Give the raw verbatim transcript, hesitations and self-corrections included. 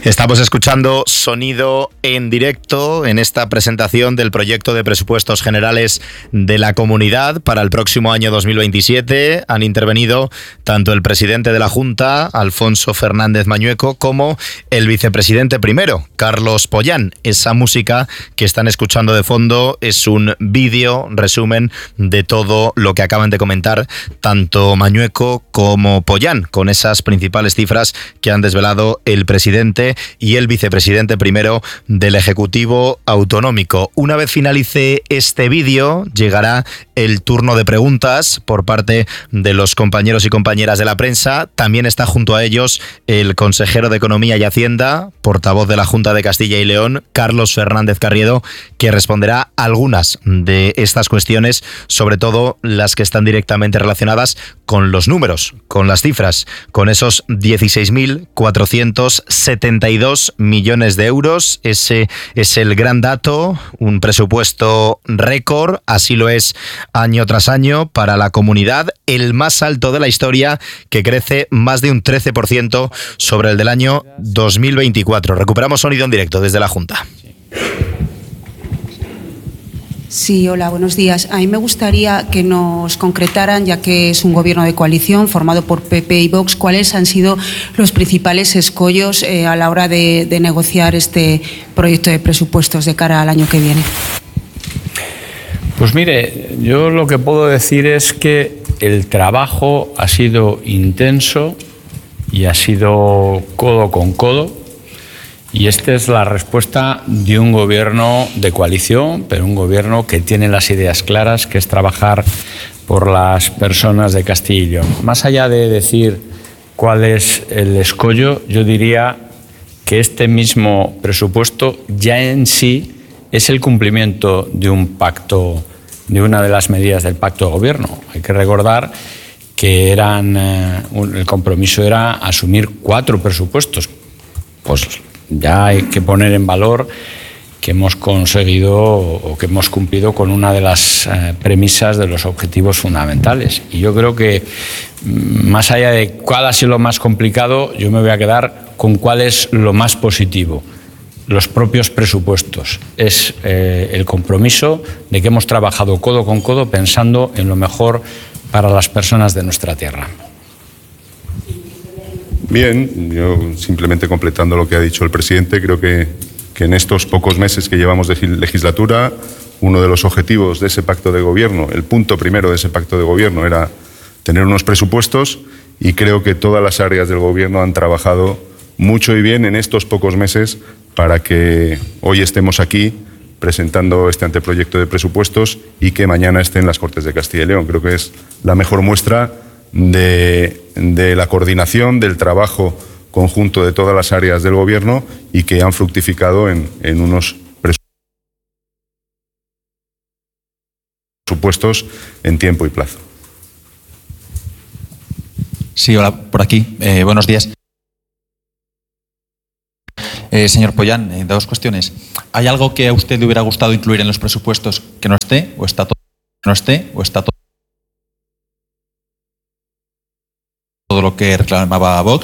Estamos escuchando sonido en directo en esta presentación del proyecto de presupuestos generales de la comunidad para el próximo año dos mil veintisiete. Han intervenido tanto el presidente de la Junta, Alfonso Fernández Mañueco, como el vicepresidente primero, Carlos Pollán. Esa música que están escuchando de fondo es un vídeo resumen de todo lo que acaban de comentar tanto Mañueco como Pollán, con esas principales cifras que han desvelado el presidente y el vicepresidente primero del Ejecutivo Autonómico. Una vez finalice este vídeo, llegará el turno de preguntas por parte de los compañeros y compañeras de la prensa. También está junto a ellos el consejero de Economía y Hacienda, portavoz de la Junta de Castilla y León, Carlos Fernández Carriedo, que responderá algunas de estas cuestiones, sobre todo las que están directamente relacionadas con los números, con las cifras, con esos dieciséis mil cuatrocientos setenta y dos millones de euros. Ese es el gran dato, un presupuesto récord, así lo es año tras año para la comunidad, el más alto de la historia, que crece más de un trece por ciento sobre el del año dos mil veinticuatro. Recuperamos sonido en directo desde la Junta. Sí, hola, buenos días. A mí me gustaría que nos concretaran, ya que es un gobierno de coalición formado por P P y Vox, cuáles han sido los principales escollos eh, a la hora de, de negociar este proyecto de presupuestos de cara al año que viene. Pues mire, yo lo que puedo decir es que el trabajo ha sido intenso y ha sido codo con codo. Y esta es la respuesta de un gobierno de coalición, pero un gobierno que tiene las ideas claras, que es trabajar por las personas de Castilla y León. Más allá de decir cuál es el escollo, yo diría que este mismo presupuesto ya en sí es el cumplimiento de un pacto, de una de las medidas del pacto de gobierno. Hay que recordar que eran, eh, el compromiso era asumir cuatro presupuestos. Pues ya hay que poner en valor que hemos conseguido o que hemos cumplido con una de las eh, premisas de los objetivos fundamentales. Y yo creo que, más allá de cuál ha sido lo más complicado, yo me voy a quedar con cuál es lo más positivo. Los propios presupuestos. Es eh, el compromiso de que hemos trabajado codo con codo pensando en lo mejor para las personas de nuestra tierra. Bien, yo simplemente completando lo que ha dicho el presidente, creo que, que en estos pocos meses que llevamos de legislatura, uno de los objetivos de ese pacto de gobierno, el punto primero de ese pacto de gobierno era tener unos presupuestos, y creo que todas las áreas del gobierno han trabajado mucho y bien en estos pocos meses para que hoy estemos aquí presentando este anteproyecto de presupuestos y que mañana esté en las Cortes de Castilla y León. Creo que es la mejor muestra de, de la coordinación, del trabajo conjunto de todas las áreas del gobierno y que han fructificado en, en unos presupuestos en tiempo y plazo. Sí, hola, por aquí. Eh, buenos días. Eh, señor Pollán, eh, dos cuestiones. ¿Hay algo que a usted le hubiera gustado incluir en los presupuestos que no esté, o está todo, no esté, o está todo, todo lo que reclamaba Vox?